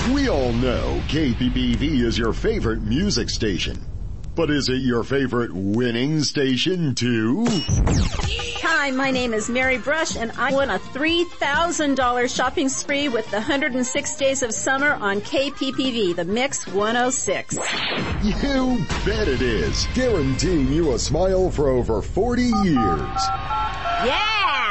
We all know KPPV is your favorite music station. But is it your favorite winning station too? Hi, my name is Mary Brush and I won a $3,000 shopping spree with the 106 Days of Summer on KPPV, the Mix 106. You bet it is. Guaranteeing you a smile for over 40 years. Yeah!